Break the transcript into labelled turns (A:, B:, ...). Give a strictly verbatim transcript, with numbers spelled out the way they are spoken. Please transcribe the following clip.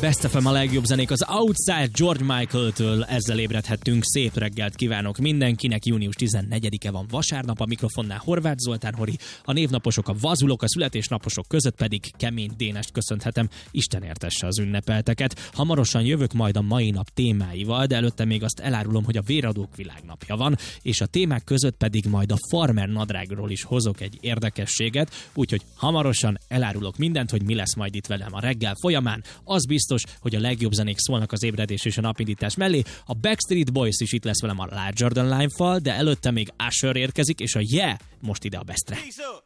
A: Best ef em a legjobb zenék az Outside George Michael-től, ezzel ébredhettünk. Szép reggelt kívánok mindenkinek. Június tizennegyedike van, vasárnap, a mikrofonnál Horváth Zoltán Hori, a névnaposok, a vazulok, a születésnaposok között pedig Kemény Dénest köszönhetem. Isten értesse az ünnepelteket. Hamarosan jövök majd a mai nap témáival, de előtte még azt elárulom, hogy a véradók világnapja van, és a témák között pedig majd a farmer nadrágról is hozok egy érdekességet, úgyhogy hamarosan elárulok mindent, hogy mi lesz majd itt velem a reggel folyamán. Az biztos, hogy a legjobb zenék szólnak az ébredés és a napindítás mellé. A Backstreet Boys is itt lesz velem a Larger Than Life-val, de előtte még Usher érkezik, és a Yeah most ide a Bestre.